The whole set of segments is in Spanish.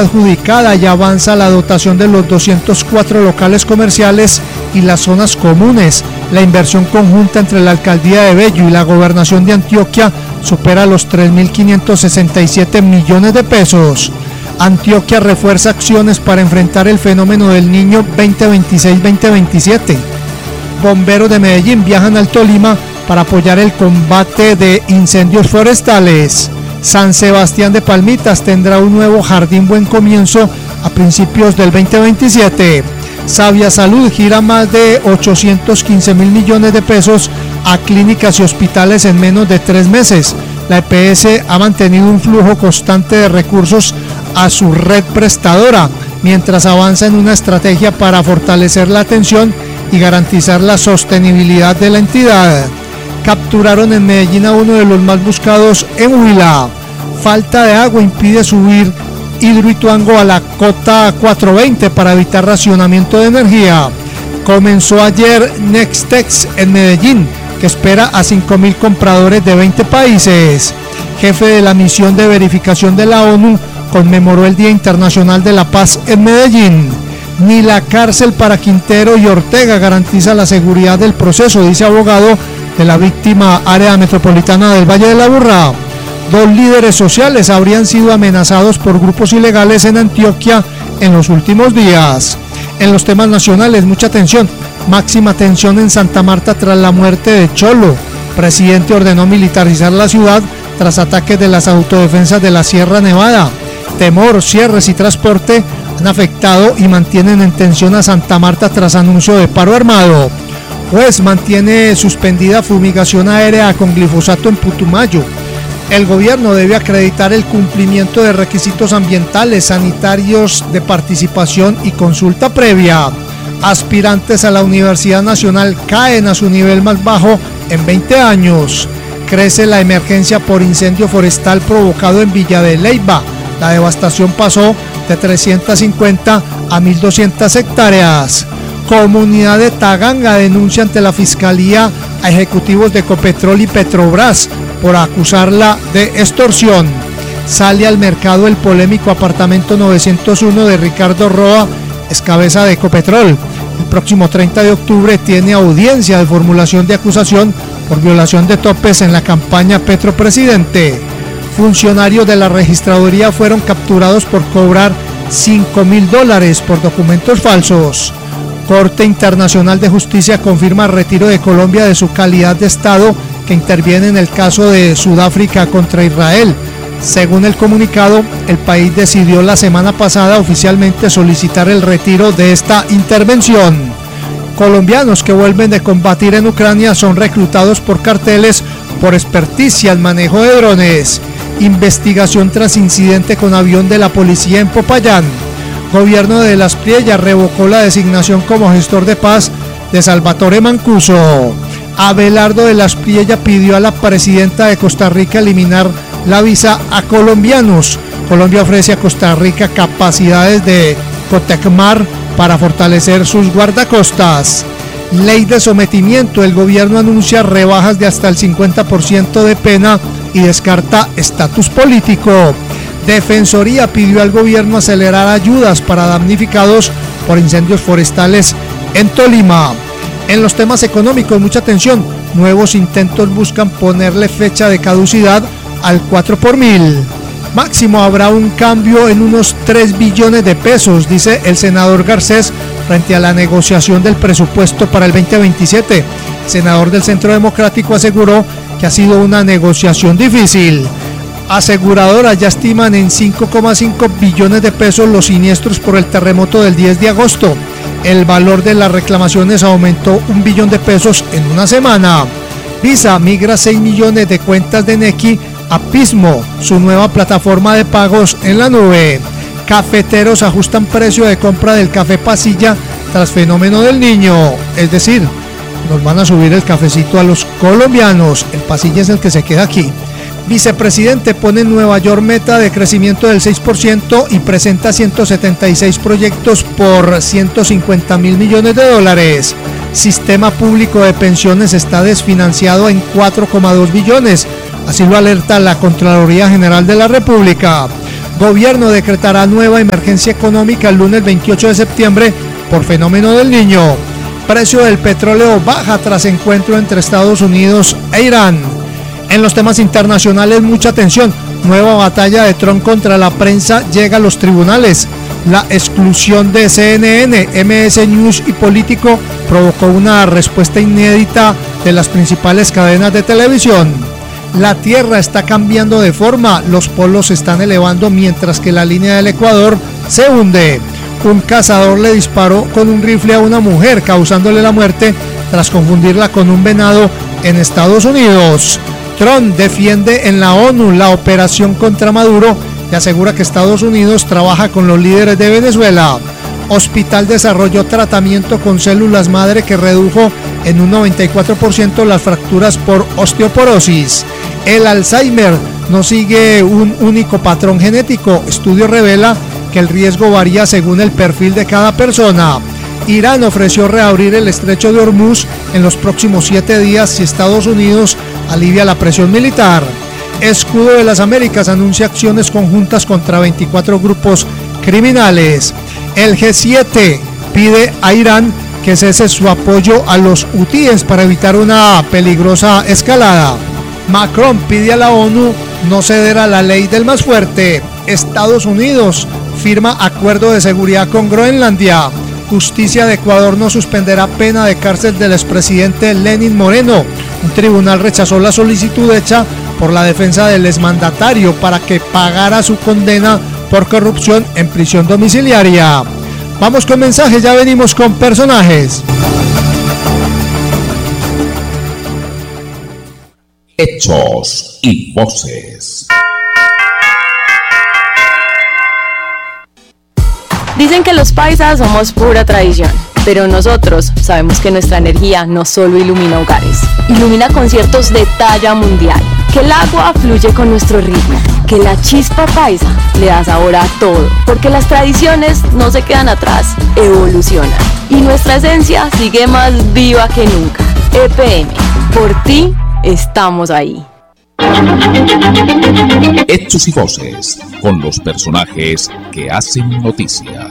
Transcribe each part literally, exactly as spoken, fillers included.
adjudicada y avanza la dotación de los doscientos cuatro locales comerciales y las zonas comunes. La inversión conjunta entre la Alcaldía de Bello y la Gobernación de Antioquia supera los tres mil quinientos sesenta y siete millones de pesos. Antioquia refuerza acciones para enfrentar el fenómeno del Niño veinte veintiséis veinte veintisiete. Bomberos de Medellín viajan al Tolima para apoyar el combate de incendios forestales. San Sebastián de Palmitas tendrá un nuevo jardín Buen Comienzo a principios del veinte veintisiete. Sabia Salud gira más de ochocientos quince mil millones de pesos a clínicas y hospitales en menos de tres meses. La E P S ha mantenido un flujo constante de recursos a su red prestadora, mientras avanza en una estrategia para fortalecer la atención y garantizar la sostenibilidad de la entidad. Capturaron en Medellín a uno de los más buscados en Huila. Falta de agua impide subir Hidroituango a la cota cuatrocientos veinte para evitar racionamiento de energía. Comenzó ayer Nextex en Medellín, que espera a cinco mil compradores de veinte países. Jefe de la misión de verificación de la ONU conmemoró el Día Internacional de la Paz en Medellín. Ni la cárcel para Quintero y Ortega garantiza la seguridad del proceso, dice abogado de la víctima área metropolitana del Valle de la Aburrá. Dos líderes sociales habrían sido amenazados por grupos ilegales en Antioquia en los últimos días. En los temas nacionales, mucha tensión. Máxima tensión en Santa Marta tras la muerte de Cholo. Presidente ordenó militarizar la ciudad tras ataques de las autodefensas de la Sierra Nevada. Temor, cierres y transporte han afectado y mantienen en tensión a Santa Marta tras anuncio de paro armado. Juez mantiene suspendida fumigación aérea con glifosato en Putumayo. El gobierno debe acreditar el cumplimiento de requisitos ambientales, sanitarios, de participación y consulta previa. Aspirantes a la Universidad Nacional caen a su nivel más bajo en veinte años. Crece la emergencia por incendio forestal provocado en Villa de Leyva. La devastación pasó de trescientas cincuenta a mil doscientas hectáreas. Comunidad de Taganga denuncia ante la Fiscalía a ejecutivos de Ecopetrol y Petrobras por acusarla de extorsión. Sale al mercado el polémico apartamento novecientos uno de Ricardo Roa, ex cabeza de Ecopetrol. El próximo treinta de octubre tiene audiencia de formulación de acusación por violación de topes en la campaña Petro Presidente. Funcionarios de la registraduría fueron capturados por cobrar cinco mil dólares por documentos falsos. Corte Internacional de Justicia confirma retiro de Colombia de su calidad de Estado que interviene en el caso de Sudáfrica contra Israel. Según el comunicado, el país decidió la semana pasada oficialmente solicitar el retiro de esta intervención. Colombianos que vuelven de combatir en Ucrania son reclutados por carteles por experticia al manejo de drones. Investigación tras incidente con avión de la policía en Popayán. Gobierno de Las Priellas revocó la designación como gestor de paz de Salvatore Mancuso. Abelardo de Las Priellas pidió a la presidenta de Costa Rica eliminar la visa a colombianos. Colombia ofrece a Costa Rica capacidades de Cotecmar para fortalecer sus guardacostas. Ley de sometimiento. El gobierno anuncia rebajas de hasta el cincuenta por ciento de pena y descarta estatus político. Defensoría pidió al gobierno acelerar ayudas para damnificados por incendios forestales en Tolima. En los temas económicos, mucha atención. Nuevos intentos buscan ponerle fecha de caducidad al cuatro por mil. Máximo habrá un cambio en unos tres billones de pesos, dice el senador Garcés, frente a la negociación del presupuesto para el veinte veintisiete. El senador del Centro Democrático aseguró que ha sido una negociación difícil. Aseguradoras ya estiman en cinco coma cinco billones de pesos los siniestros por el terremoto del diez de agosto. El valor de las reclamaciones aumentó un billón de pesos en una semana. Visa migra seis millones de cuentas de Nequi a Pismo, su nueva plataforma de pagos en la nube. Cafeteros ajustan precio de compra del café pasilla tras fenómeno del Niño, es decir, nos van a subir el cafecito a los colombianos, el pasilla es el que se queda aquí. Vicepresidente pone en Nueva York meta de crecimiento del seis por ciento y presenta ciento setenta y seis proyectos por ciento cincuenta mil millones de dólares. Sistema público de pensiones está desfinanciado en cuatro coma dos billones, así lo alerta la Contraloría General de la República. Gobierno decretará nueva emergencia económica el lunes veintiocho de septiembre por fenómeno del Niño. Precio del petróleo baja tras encuentro entre Estados Unidos e Irán. En los temas internacionales, mucha atención. Nueva batalla de Trump contra la prensa llega a los tribunales. La exclusión de C N N, M S News y Político provocó una respuesta inédita de las principales cadenas de televisión. La Tierra está cambiando de forma, los polos se están elevando mientras que la línea del Ecuador se hunde. Un cazador le disparó con un rifle a una mujer, causándole la muerte tras confundirla con un venado en Estados Unidos. Trump defiende en la ONU la operación contra Maduro y asegura que Estados Unidos trabaja con los líderes de Venezuela. Hospital desarrolló tratamiento con células madre que redujo en un noventa y cuatro por ciento las fracturas por osteoporosis. El Alzheimer no sigue un único patrón genético. Estudio revela que el riesgo varía según el perfil de cada persona. Irán ofreció reabrir el estrecho de Hormuz en los próximos siete días si Estados Unidos alivia la presión militar. Escudo de las Américas anuncia acciones conjuntas contra veinticuatro grupos criminales. El G siete pide a Irán que cese su apoyo a los hutíes para evitar una peligrosa escalada. Macron pide a la ONU no ceder a la ley del más fuerte. Estados Unidos firma acuerdo de seguridad con Groenlandia. Justicia de Ecuador no suspenderá pena de cárcel del expresidente Lenín Moreno. Un tribunal rechazó la solicitud hecha por la defensa del exmandatario para que pagara su condena por corrupción en prisión domiciliaria. Vamos con mensajes, ya venimos con personajes. Hechos y voces. Dicen que los paisas somos pura tradición, pero nosotros sabemos que nuestra energía no solo ilumina hogares, ilumina conciertos de talla mundial, que el agua fluye con nuestro ritmo, que la chispa paisa le da sabor a todo, porque las tradiciones no se quedan atrás, evolucionan, y nuestra esencia sigue más viva que nunca. E P M, por ti estamos ahí. Hechos y voces, con los personajes que hacen noticia.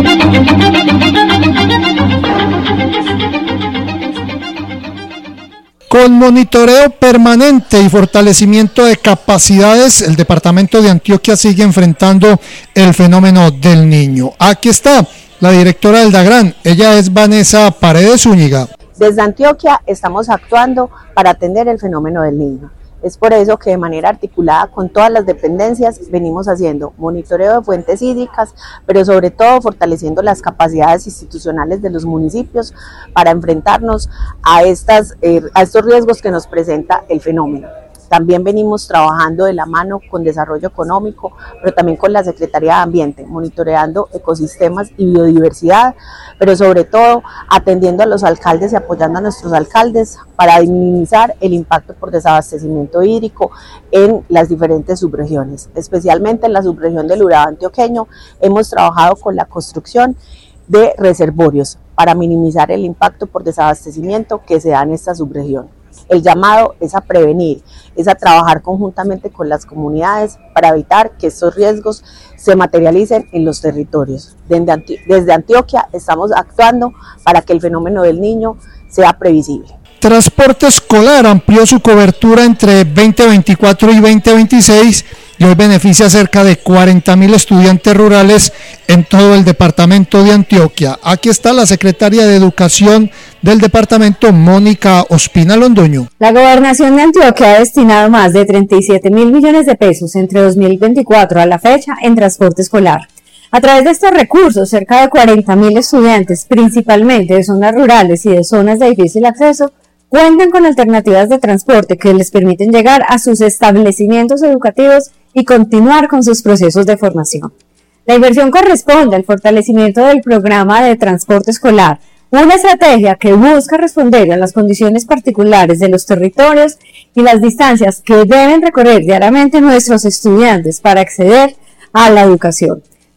Con monitoreo permanente y fortalecimiento de capacidades, el departamento de Antioquia sigue enfrentando el fenómeno del Niño. Aquí está la directora del DAGRAN, ella es Vanessa Paredes Zúñiga. Desde Antioquia estamos actuando para atender el fenómeno del Niño. Es por eso que de manera articulada con todas las dependencias venimos haciendo monitoreo de fuentes hídricas, pero sobre todo fortaleciendo las capacidades institucionales de los municipios para enfrentarnos a, estas, eh, a estos riesgos que nos presenta el fenómeno. También venimos trabajando de la mano con desarrollo económico, pero también con la Secretaría de Ambiente, monitoreando ecosistemas y biodiversidad, pero sobre todo atendiendo a los alcaldes y apoyando a nuestros alcaldes para minimizar el impacto por desabastecimiento hídrico en las diferentes subregiones. Especialmente en la subregión del Urabá antioqueño hemos trabajado con la construcción de reservorios para minimizar el impacto por desabastecimiento que se da en esta subregión. El llamado es a prevenir, es a trabajar conjuntamente con las comunidades para evitar que estos riesgos se materialicen en los territorios. Desde, Anti- desde Antioquia estamos actuando para que el fenómeno del Niño sea previsible. Transporte escolar amplió su cobertura entre veinte veinticuatro y veinte veintiséis y hoy beneficia a cerca de cuarenta mil estudiantes rurales en todo el departamento de Antioquia. Aquí está la secretaria de Educación del departamento, Mónica Ospina Londoño. La gobernación de Antioquia ha destinado más de treinta y siete mil millones de pesos entre dos mil veinticuatro a la fecha en transporte escolar. A través de estos recursos, cerca de cuarenta mil estudiantes, principalmente de zonas rurales y de zonas de difícil acceso, cuentan con alternativas de transporte que les permiten llegar a sus establecimientos educativos y continuar con sus procesos de formación. La inversión corresponde al fortalecimiento del programa de transporte escolar, una estrategia que busca responder a las condiciones particulares de los territorios y las distancias que deben recorrer diariamente nuestros estudiantes para acceder a la educación.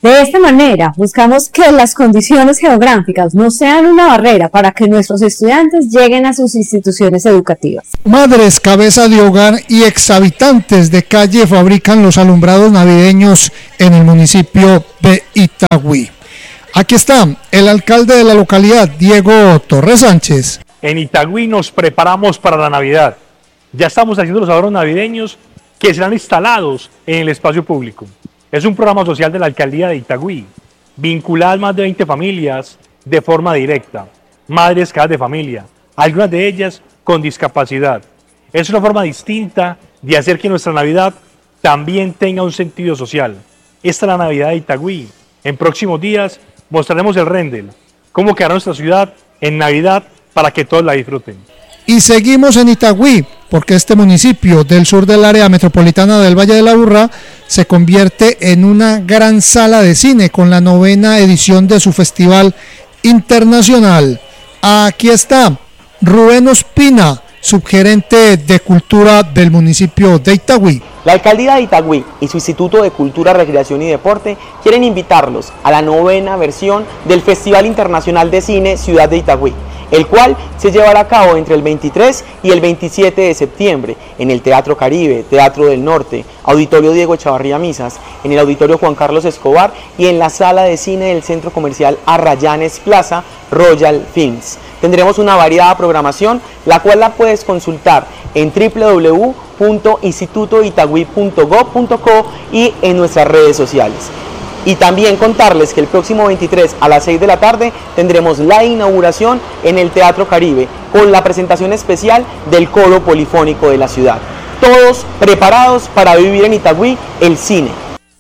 De esta manera, buscamos que las condiciones geográficas no sean una barrera para que nuestros estudiantes lleguen a sus instituciones educativas. Madres, cabeza de hogar y exhabitantes de calle fabrican los alumbrados navideños en el municipio de Itagüí. Aquí está el alcalde de la localidad, Diego Torres Sánchez. En Itagüí nos preparamos para la Navidad. Ya estamos haciendo los adornos navideños que serán instalados en el espacio público. Es un programa social de la alcaldía de Itagüí, vinculadas más de veinte familias de forma directa, madres cabezas de familia, algunas de ellas con discapacidad. Es una forma distinta de hacer que nuestra Navidad también tenga un sentido social. Esta es la Navidad de Itagüí. En próximos días mostraremos el render, cómo quedará nuestra ciudad en Navidad para que todos la disfruten. Y seguimos en Itagüí, porque este municipio del sur del área metropolitana del Valle de la Aburrá se convierte en una gran sala de cine con la novena edición de su festival internacional. Aquí está Rubén Ospina, subgerente de Cultura del municipio de Itagüí. La Alcaldía de Itagüí y su Instituto de Cultura, Recreación y Deporte quieren invitarlos a la novena versión del Festival Internacional de Cine Ciudad de Itagüí, el cual se llevará a cabo entre el veintitrés y el veintisiete de septiembre en el Teatro Caribe, Teatro del Norte, Auditorio Diego Echavarría Misas, en el Auditorio Juan Carlos Escobar y en la Sala de Cine del Centro Comercial Arrayanes Plaza, Royal Films. Tendremos una variada programación, la cual la puedes consultar en w w w punto instituto itagüí punto gob punto co y en nuestras redes sociales. Y también contarles que el próximo veintitrés a las seis de la tarde tendremos la inauguración en el Teatro Caribe con la presentación especial del Coro Polifónico de la ciudad. Todos preparados para vivir en Itagüí el cine.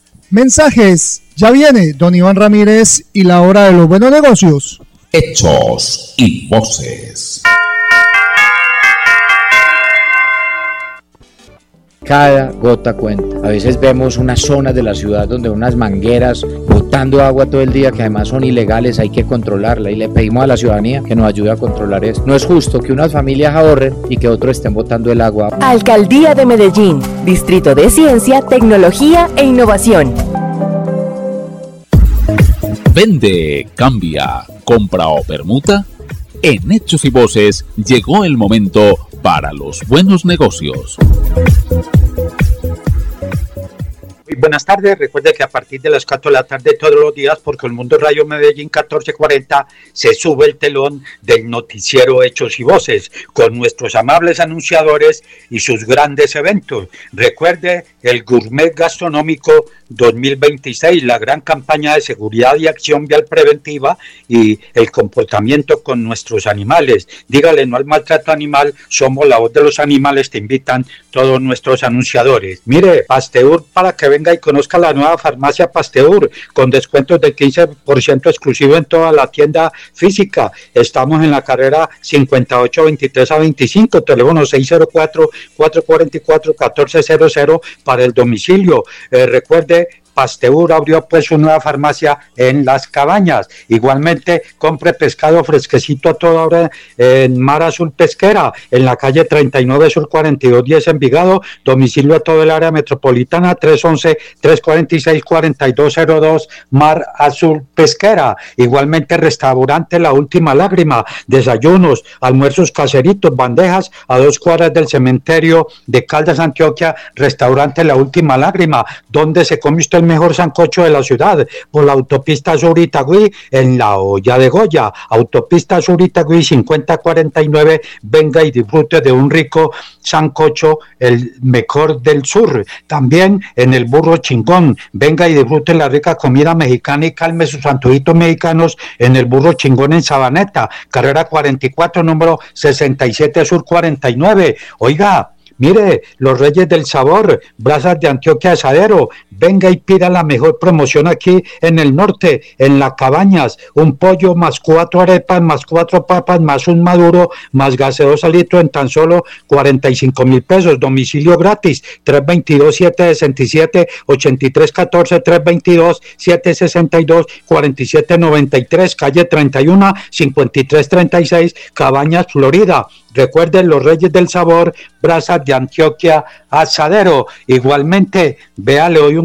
Mensajes, ya viene don Iván Ramírez y la hora de los buenos negocios. Hechos y voces. Cada gota cuenta. A veces vemos unas zonas de la ciudad donde unas mangueras botando agua todo el día que además son ilegales, hay que controlarla y le pedimos a la ciudadanía que nos ayude a controlar eso. No es justo que unas familias ahorren y que otros estén botando el agua. Alcaldía de Medellín, Distrito de Ciencia, Tecnología e Innovación. Vende, cambia, compra o permuta. En Hechos y Voces llegó el momento para los buenos negocios. Muy buenas tardes, recuerde que a partir de las cuatro de la tarde todos los días por Colmundo Radio Medellín catorce cuarenta se sube el telón del noticiero Hechos y Voces con nuestros amables anunciadores y sus grandes eventos. Recuerde el Gourmet Gastronómico dos mil veintiséis, la gran campaña de seguridad y acción vial preventiva y el comportamiento con nuestros animales. Dígale no al maltrato animal, somos la voz de los animales, te invitan todos nuestros anunciadores. Mire, Pasteur, para que venga y conozca la nueva farmacia Pasteur, con descuentos del quince por ciento exclusivo en toda la tienda física. Estamos en la carrera cincuenta y ocho veintitrés a veinticinco, teléfono seis cero cuatro, cuatro cuatro cuatro, uno cuatro cero cero para el domicilio. Eh, recuerde, Pasteur abrió pues su nueva farmacia en Las Cabañas. Igualmente, compre pescado fresquecito a toda hora en Mar Azul Pesquera, en la calle treinta y nueve Sur cuarenta y dos diez Envigado, domicilio a todo el área metropolitana, tres once, tres cuarenta y seis, cuarenta y dos cero dos, Mar Azul Pesquera. Igualmente, restaurante La Última Lágrima, desayunos, almuerzos caseritos, bandejas, a dos cuadras del cementerio de Caldas, Antioquia, restaurante La Última Lágrima, donde se come usted el mejor sancocho de la ciudad, por la autopista Sur Itagüí, en la olla de Goya, autopista Sur Itagüí cincuenta cuarenta y nueve, venga y disfrute de un rico sancocho, el mejor del sur. También en el Burro Chingón, venga y disfrute la rica comida mexicana y calme sus antojitos mexicanos en el Burro Chingón en Sabaneta, carrera cuarenta y cuatro, número sesenta y siete Sur cuarenta y nueve. Oiga, mire, los Reyes del Sabor, Brasas de Antioquia Asadero, venga y pida la mejor promoción aquí en el norte, en Las Cabañas, un pollo más cuatro arepas, más cuatro papas, más un maduro, más gaseosa litro en tan solo cuarenta y cinco mil pesos, domicilio gratis, tres dos dos, siete seis siete, ocho tres uno cuatro, tres dos dos, siete seis dos, cuatro siete nueve tres, calle treinta y uno, cincuenta y tres treinta y seis, Cabañas, Florida. Recuerden los Reyes del Sabor, Brasas de Antioquia Asadero. Igualmente, véale hoy un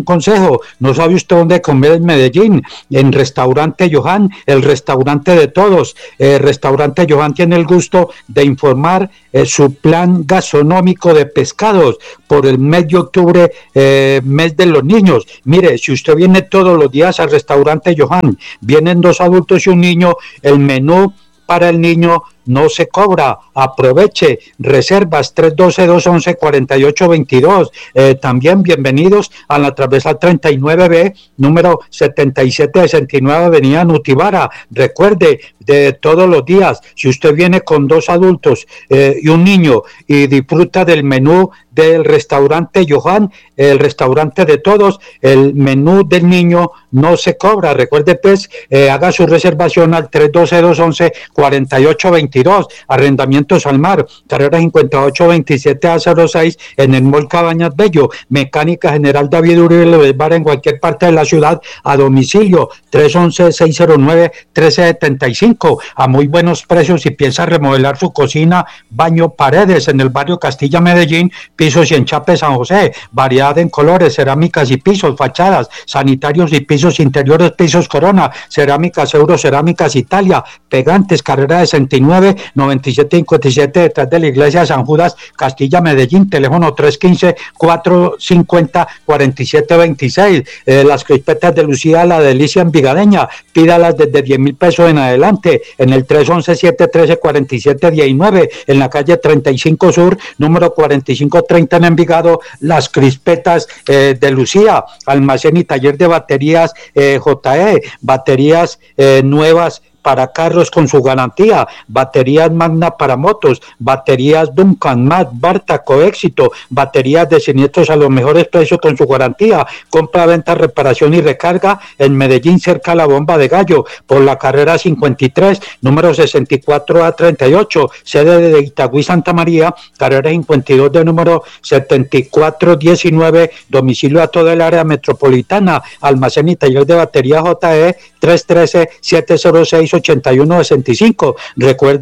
un consejo, ¿no sabe usted dónde comer en Medellín? En Restaurante Johan, el restaurante de todos. Eh, Restaurante Johan tiene el gusto de informar eh, su plan gastronómico de pescados por el mes de octubre, eh, mes de los niños. Mire, si usted viene todos los días al Restaurante Johan, vienen dos adultos y un niño, el menú para el niño no se cobra, aproveche, reservas tres uno dos, dos uno uno, cuatro ocho dos dos, eh, también bienvenidos a la Travesal treinta y nueve B, número setenta y siete sesenta y nueve Avenida Nutibara. Recuerde, de todos los días, si usted viene con dos adultos eh, y un niño y disfruta del menú del Restaurante Johan, el restaurante de todos, el menú del niño no se cobra. Recuerde pues, eh, haga su reservación al tres uno dos, dos uno uno, cuatro ocho dos dos, arrendamientos al mar, carrera cincuenta y ocho veintisiete A cero seis en el Mall Cabañas Bello, Mecánica General David Uribe Bar en cualquier parte de la ciudad, a domicilio tres uno uno, seis cero nueve, uno tres siete cinco, a muy buenos precios. Si piensa remodelar su cocina, baño, paredes en el barrio Castilla Medellín, pisos y enchape San José, variedad en colores, cerámicas y pisos, fachadas, sanitarios y pisos interiores, pisos Corona, cerámicas Euro, cerámicas Italia, pegantes, carrera de sesenta y nueve, noventa y siete cincuenta y siete detrás de la iglesia San Judas, Castilla Medellín, teléfono tres uno cinco, cuatro cinco cero, cuatro siete dos seis, eh, las crispetas de Lucía, la delicia envigadeña, pídalas desde diez mil pesos en adelante, en el tres uno uno, siete uno tres, cuatro siete uno nueve, en la calle treinta y cinco Sur, número cuarenta y cinco treinta en Envigado, las crispetas eh, de Lucía, almacén y taller de baterías eh, J E, baterías eh, nuevas para carros con su garantía, baterías Magna para motos, baterías Duncan, Mat, Barta, Coéxito, baterías de siniestros a los mejores precios con su garantía, compra, venta, reparación y recarga en Medellín, cerca a la Bomba de Gallo, por la carrera cincuenta y tres, número sesenta y cuatro A treinta y ocho, sede de Itagüí, Santa María, carrera cincuenta y dos de número setenta y cuatro diecinueve, domicilio a toda el área metropolitana, almacén y taller de batería J E, tres uno tres, siete cero seis, ocho uno sesenta y cinco. Recuerde